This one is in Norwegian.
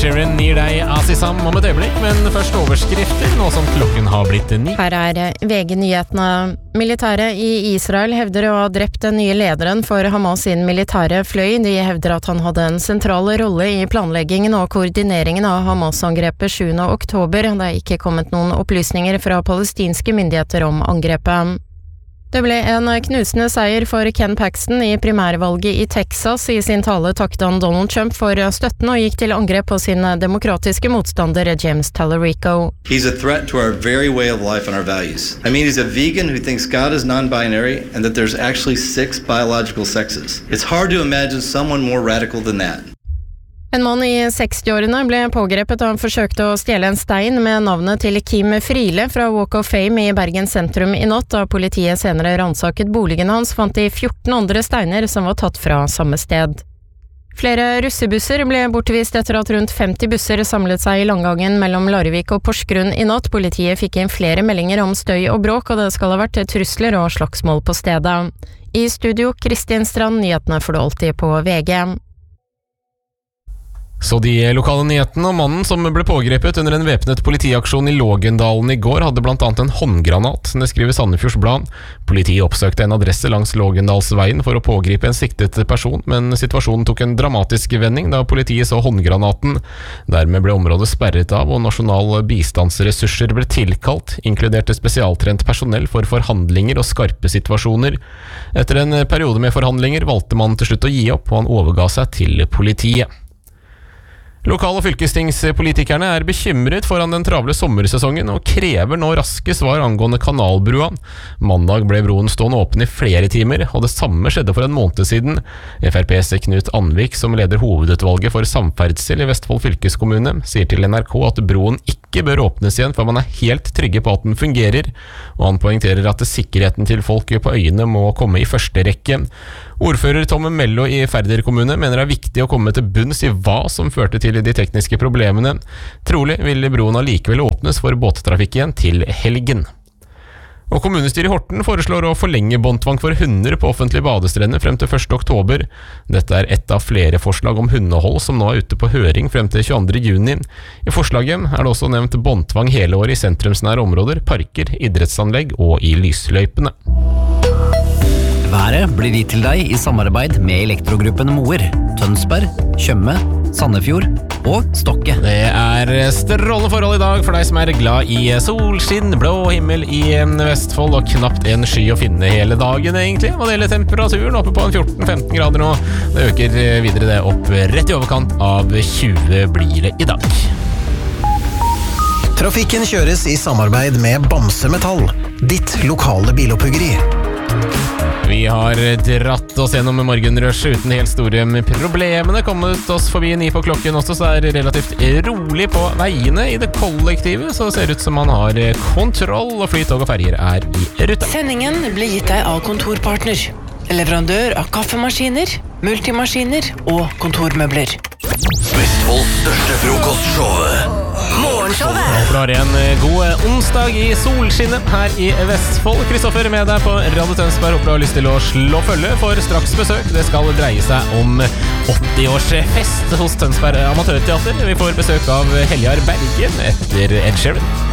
Sharon gir deg Asisam om et øyeblikk, men først overskrifter, nå som klokken har blitt 9. Her VG-nyhetene. Militæret i Israel hevder å ha drept den nye lederen for Hamas sin militære fløy. De hevder at han hadde en sentral rolle i planleggingen og koordineringen av Hamas-angrepet 7. oktober. Det er ikke kommet noen opplysninger fra palestinske myndigheter om angrepet. Det ble en knusende seier for Ken Paxton i primærvalget i Texas. I sin tale takket han Donald Trump for støtten og gikk til angrep på sin demokratiske motstander James Tallarico. He's a threat to our very way of life and our values. I mean, he's a vegan who thinks God is non-binary and that there's actually 6 biological sexes. It's hard to imagine someone more radical than that. En mann i 60-årene ble pågrepet da han forsøkte å stjele en stein med navnet til Kim Friele fra Walk of Fame i Bergen sentrum i natt. Da politiet senere ransaket boligen hans, fant de 14 andre steiner som var tatt fra samme sted. Flere russebusser ble bortvist etter at rundt 50 busser samlet seg i langgangen mellom Larvik og Porsgrunn i natt. Politiet fikk inn flere meldinger om støy og bråk, og det skal ha vært trusler og slagsmål på stedet. I studio, Kristin Strand, nyhetene får du alltid på VG. Så de lokale nyhetene om mannen som ble pågrepet under en væpnet politiaksjon i Lågendalen i går hadde blant annet en håndgranat. Det skriver Sandefjords Blad. Politiet oppsøkte en adresse langs Lågendalsveien for å pågripe en siktet person, men situasjonen tok en dramatisk vending da politiet så håndgranaten. Dermed ble området sperret av, og nasjonale bistandsressurser ble tilkalt, inkluderte spesialtrent personell for forhandlinger og skarpe situasjoner. Etter en periode med forhandlinger valgte man til slutt å gi opp, og han overga seg til politiet. Lokal- og fylkestingspolitikerne er bekymret foran den travle sommersesongen og krever nå raske svar angående kanalbrua. Mandag ble broen stående åpen i flere timer, og det samme skjedde for en måned siden. FrPs Knut Anvik, som leder hovedutvalget for samferdsel i Vestfold fylkeskommune, sier til NRK at broen ikke bør åpnes igjen før man er helt trygge på at den fungerer, og han poengterer at sikkerheten til folk på øyene må komme i første rekke. Ordfører Tom Mello i Færder kommune mener det er viktig å komme til bunns i hva som førte til de tekniske problemene. Trolig vil broen allikevel åpnes for båttrafikk igjen til helgen. Og kommunestyret i Horten foreslår å forlenge båndtvang for hunder på offentlige badestrender frem til 1. oktober. Dette er ett av flere forslag om hundehold som nå er ute på høring frem til 22. juni. I forslaget er det også nevnt båndtvang hele året i sentrumsnære områder, parker, idrettsanlegg og i lysløypene. Været blir gitt til deg i samarbeid med Elektrogruppen Moer, Tønsberg, Tjøme, Sandefjord og Stokke. Det er strålende forhold i dag for deg som er glad i solskinn, blå himmel i Vestfold og knapt en sky å finne hele dagen egentlig. Og det gjelder temperaturen oppe på 14-15 grader nå. Det øker videre det opp rett i overkant av 20 blir det i dag. Trafikken kjøres i samarbeid med Bamse Metall, ditt lokale biloppuggeri. Vi har dratt oss gjennom morgenrush uten helt store problemene, kommet oss forbi 9 på klokken også, så er det relativt rolig på veiene i det kollektivet, så det ser ut som man har kontroll, og flytog og ferger er i rute. Sendingen blir gitt deg av Kontorpartner, leverandør av kaffemaskiner, multimaskiner og kontormøbler. Vestfolds største frokostshowet. Morgenshowet. Håper du har en god onsdag i solskinnet her i Vestfold. Kristoffer med deg på Radio Tønsberg. Håper du har lyst til å slå følge for straks besøk. Det skal dreie seg om 80-årsfest hos Tønsberg Amatørteater. Vi får besøk av Heljar Bergen etter Ed Sheeran.